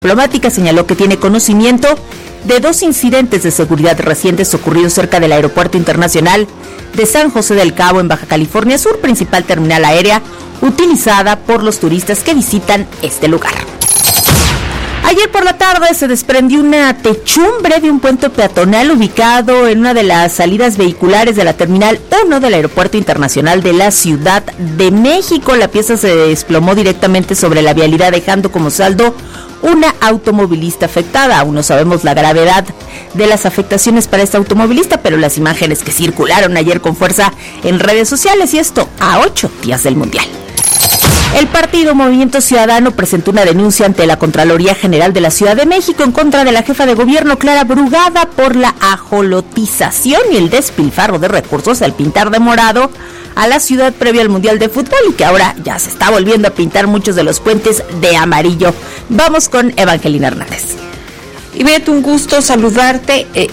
Diplomática señaló que tiene conocimiento de 2 incidentes de seguridad recientes ocurridos cerca del Aeropuerto Internacional de San José del Cabo en Baja California Sur, principal terminal aérea utilizada por los turistas que visitan este lugar. Ayer por la tarde se desprendió una techumbre de un puente peatonal ubicado en una de las salidas vehiculares de la Terminal 1 del Aeropuerto Internacional de la Ciudad de México. La pieza se desplomó directamente sobre la vialidad, dejando como saldo una automovilista afectada. Aún no sabemos la gravedad de las afectaciones para esta automovilista, pero las imágenes que circularon ayer con fuerza en redes sociales, y esto a 8 días del Mundial. El partido Movimiento Ciudadano presentó una denuncia ante la Contraloría General de la Ciudad de México en contra de la jefa de gobierno Clara Brugada por la ajolotización y el despilfarro de recursos al pintar de morado a la ciudad previo al Mundial de Fútbol, y que ahora ya se está volviendo a pintar muchos de los puentes de amarillo. Vamos con Evangelina Hernández. Ivette, un gusto saludarte e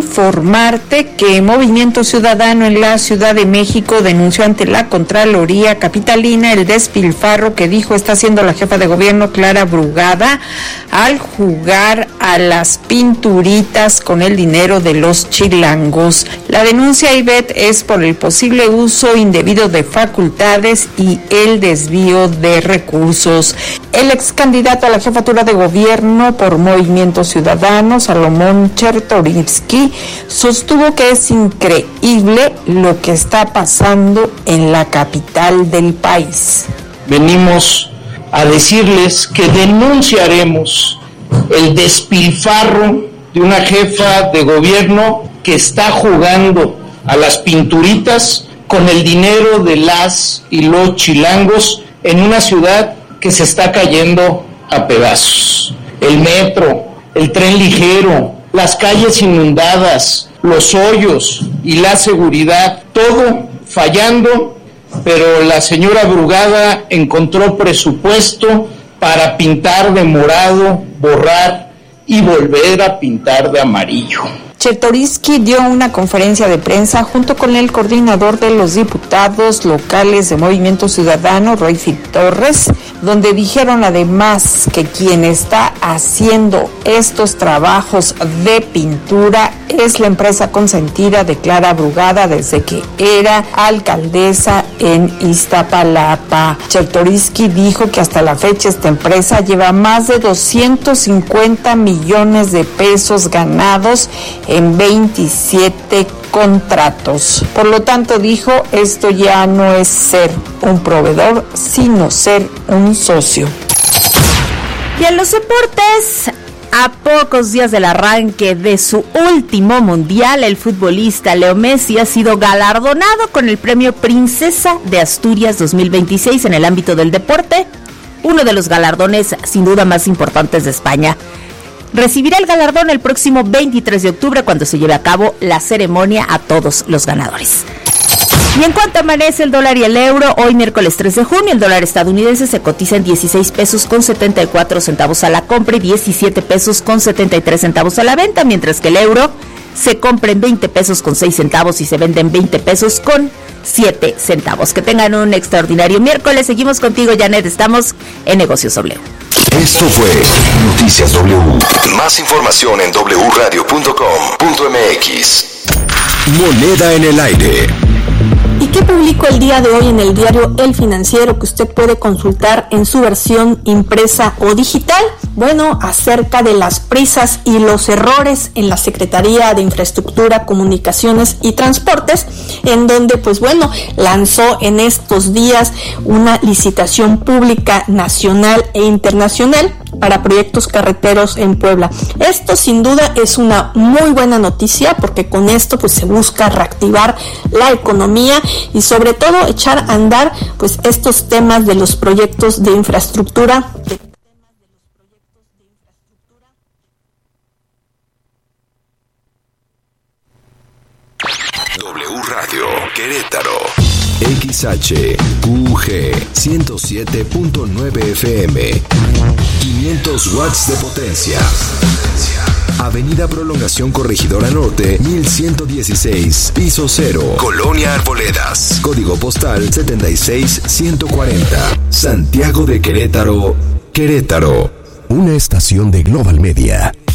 informarte que Movimiento Ciudadano en la Ciudad de México denunció ante la Contraloría Capitalina el despilfarro que dijo está haciendo la jefa de gobierno Clara Brugada al jugar a las pinturitas con el dinero de los chilangos. La denuncia, Ivette, es por el posible uso indebido de facultades y el desvío de recursos. El ex candidato a la jefatura de gobierno por Movimiento Ciudadano, Salomón Chertorivsky, sostuvo que es increíble lo que está pasando en la capital del país. Venimos a decirles que denunciaremos el despilfarro de una jefa de gobierno que está jugando a las pinturitas con el dinero de las y los chilangos en una ciudad que se está cayendo a pedazos. El metro, el tren ligero, las calles inundadas, los hoyos y la seguridad, todo fallando, pero la señora Brugada encontró presupuesto para pintar de morado, borrar y volver a pintar de amarillo. Chertorivsky dio una conferencia de prensa junto con el coordinador de los diputados locales de Movimiento Ciudadano, Royfi Torres, donde dijeron además que quien está haciendo estos trabajos de pintura es la empresa consentida de Clara Brugada desde que era alcaldesa en Iztapalapa. Chertorivsky dijo que hasta la fecha esta empresa lleva más de 250 millones de pesos ganados en 27 contratos. Por lo tanto, dijo, esto ya no es ser un proveedor, sino ser un socio. Y en los deportes, a pocos días del arranque de su último mundial, el futbolista Leo Messi ha sido galardonado con el premio Princesa de Asturias 2026 en el ámbito del deporte, uno de los galardones sin duda más importantes de España. Recibirá el galardón el próximo 23 de octubre cuando se lleve a cabo la ceremonia a todos los ganadores. Y en cuanto amanece el dólar y el euro, hoy miércoles 3 de junio, el dólar estadounidense se cotiza en 16 pesos con 74 centavos a la compra y 17 pesos con 73 centavos a la venta, mientras que el euro se compra en 20 pesos con 6 centavos y se vende en 20 pesos con 7 centavos. Que tengan un extraordinario miércoles. Seguimos contigo, Janet. Estamos en Negocios W. Esto fue Noticias W. Más información en wradio.com.mx. Moneda en el aire. ¿Y qué publicó el día de hoy en el diario El Financiero que usted puede consultar en su versión impresa o digital? Bueno, acerca de las prisas y los errores en la Secretaría de Infraestructura, Comunicaciones y Transportes, en donde, pues bueno, lanzó en estos días una licitación pública nacional e internacional para proyectos carreteros en Puebla. Esto sin duda es una muy buena noticia porque con esto pues se busca reactivar la economía y sobre todo echar a andar pues estos temas de los proyectos de infraestructura. W Radio Querétaro. XHQG 107.9 FM. 500 watts de potencia. Avenida Prolongación Corregidora Norte, 1116, piso 0, Colonia Arboledas, código postal 76140, Santiago de Querétaro, Querétaro. una estación de Global Media.